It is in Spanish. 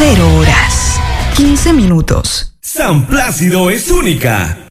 0 horas, 15 minutos. San Plácido es única.